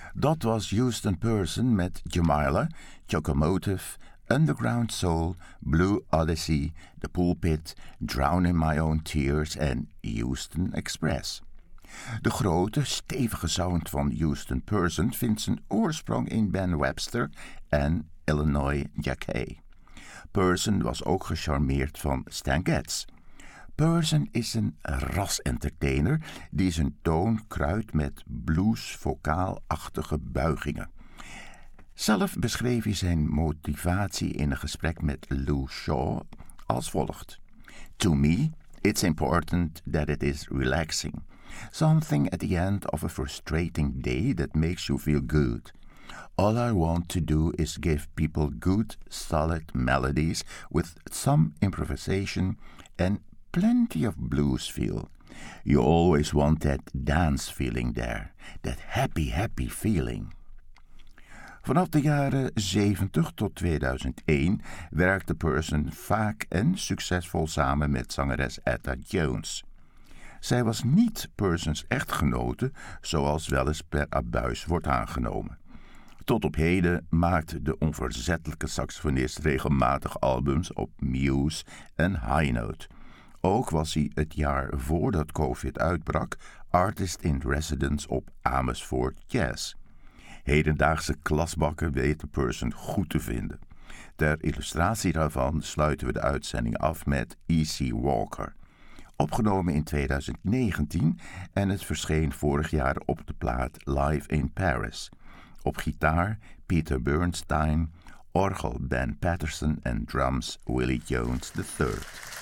Dat was Houston Person met Jamila, Chocomotive, Underground Soul, Blue Odyssey, The Pulpit, Drown in My Own Tears en Houston Express. De grote, stevige sound van Houston Person vindt zijn oorsprong in Ben Webster en Illinois Jacquet. Person was ook gecharmeerd van Stan Getz. Person is een ras-entertainer die zijn toon kruidt met blues-vocaal-achtige buigingen. Zelf beschreef hij zijn motivatie in een gesprek met Lou Shaw als volgt. To me, it's important that it is relaxing. Something at the end of a frustrating day that makes you feel good. All I want to do is give people good, solid melodies with some improvisation and plenty of blues feel. You always want that dance feeling there, that happy feeling. Vanaf de jaren 70 tot 2001 werkte Person vaak en succesvol samen met zangeres Etta Jones. Zij was niet Persons echtgenote, zoals wel eens per abuis wordt aangenomen. Tot op heden maakt de onverzettelijke saxofonist regelmatig albums op Muse en High Note. Ook was hij het jaar voordat COVID uitbrak artist in residence op Amersfoort Jazz. Hedendaagse klasbakken weten Person goed te vinden. Ter illustratie daarvan sluiten we de uitzending af met E.C. Walker. Opgenomen in 2019 en het verscheen vorig jaar op de plaat Live in Paris. Op gitaar Peter Bernstein, orgel Ben Patterson en drums Willie Jones III.